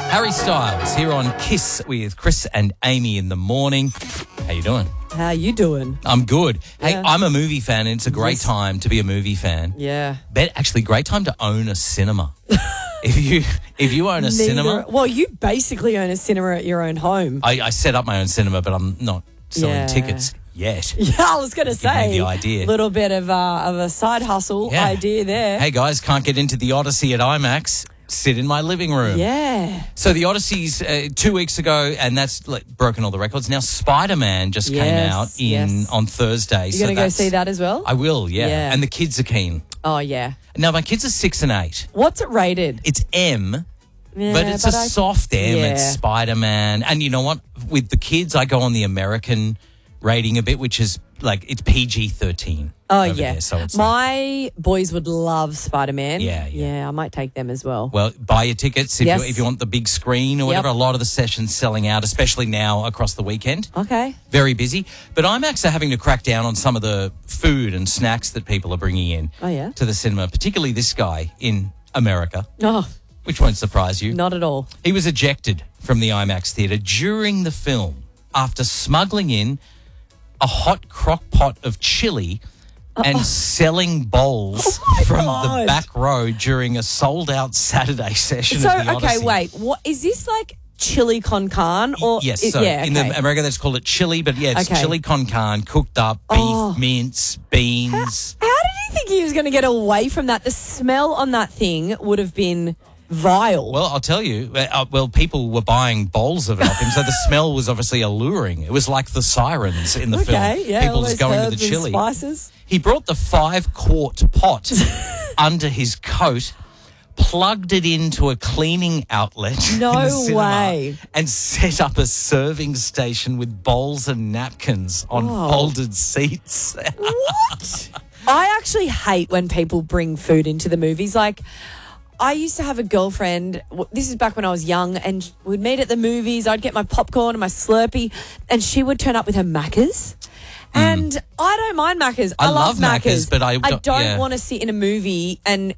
Harry Styles here on Kiss with Chris and Amy in the morning. How you doing? How you doing? I'm good. Hey, Yeah. I'm a movie fan, and it's a great time to be a movie fan. Yeah. Actually, great time to own a cinema. if you own a cinema, Well, you basically own a cinema at your own home. I set up my own cinema, but I'm not selling Yeah. tickets yet. Yeah, I was going to say. the idea. Little bit of a side hustle Yeah. idea there. Hey guys, can't get into the Odyssey at IMAX. Sit in my living room. Yeah. So the Odyssey's 2 weeks ago, and that's broken all the records. Now Spider-Man just came out on Thursday. You're going to go see that as well? I will, yeah. Yeah. And the kids are keen. Oh, yeah. Now my kids are 6 and 8. What's it rated? It's M, Yeah, but it's a soft M. Yeah. It's Spider-Man. And you know what? With the kids, I go on the American rating a bit, which is it's PG-13. Oh, over yeah. there, so it's My boys would love Spider-Man. Yeah. Yeah, I might take them as well. Well, buy your tickets Yes. if you want the big screen or whatever. Yep. A lot of the sessions selling out, especially now across the weekend. Okay. Very busy. But IMAX are having to crack down on some of the food and snacks that people are bringing in Oh, yeah? to the cinema, particularly this guy in America, Oh, which won't surprise you. not at all. He was ejected from the IMAX theatre during the film after smuggling in a hot crock pot of chili and selling bowls from God. the back row during a sold-out Saturday session So, of the Odyssey. okay, wait. What is this like chili con carne? Or Yes, it- so yeah, in okay. America that's called it chili, but yeah, it's Okay. chili con carne, cooked up, beef Oh. mince, beans. How did he think he was going to get away from that? The smell on that thing would have been vile. Well, I'll tell you, people were buying bowls of it off him, so the smell was obviously alluring. It was like the sirens in the film. Okay, yeah, People all just those going to herbs the and chili. spices. He brought the 5-quart pot under his coat, plugged it into a cleaning outlet No in the cinema, way. and set up a serving station with bowls and napkins on Oh. folded seats. What? I actually hate when people bring food into the movies. Like, I used to have a girlfriend, this is back when I was young, and we'd meet at the movies. I'd get my popcorn and my Slurpee, and she would turn up with her Maccas. And I don't mind Maccas. I love Maccas, but I don't yeah. want to sit in a movie and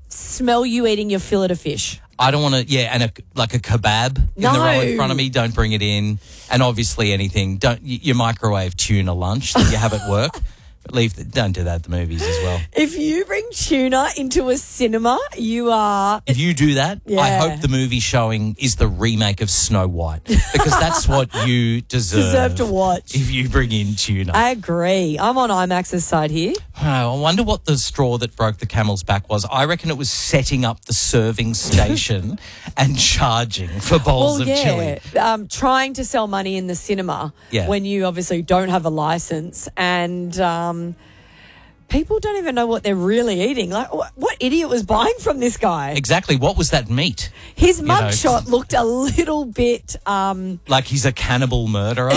smell you eating your fillet of fish. I don't want to, and a kebab in the row in front of me. Don't bring it in, and obviously anything. Don't your microwave tuna lunch that you have at work. Don't do that at the movies as well. If you bring tuna into a cinema, you are... If you do that, I Yeah. hope the movie showing is the remake of Snow White, because that's what you Deserve to watch. if you bring in tuna. I agree. I'm on IMAX's side here. I wonder what the straw that broke the camel's back was. I reckon it was setting up the serving station and charging for bowls of chili. Trying to sell money in the cinema when you obviously don't have a license, and people don't even know what they're really eating. Like, what idiot was buying from this guy? Exactly. What was that meat? His mugshot looked a little bit... like he's a cannibal murderer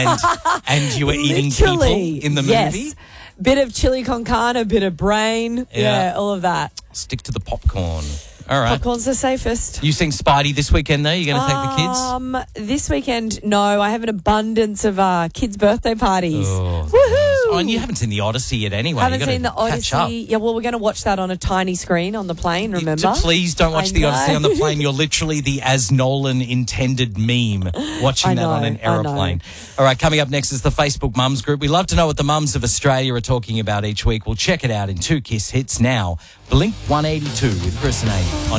and you were eating people literally, in the movie? Yes. Bit of chili con carne, a bit of brain. Yeah, all of that. Stick to the popcorn. All right. Popcorn's the safest. You seeing Spidey this weekend, though? You going to take the kids? This weekend, no. I have an abundance of kids' birthday parties. Oh, Woohoo! Oh, and you haven't seen the Odyssey yet anyway. Haven't You gotta seen the catch up. Odyssey. Yeah, well, we're going to watch that on a tiny screen on the plane, remember? Please don't watch I the Odyssey know. on the plane. You're literally the As Nolan intended meme watching that on an aeroplane. All right, coming up next is the Facebook Mums Group. We love to know what the mums of Australia are talking about each week. We'll check it out in 2 Kiss Hits now. Blink 182 with Chris and Amy on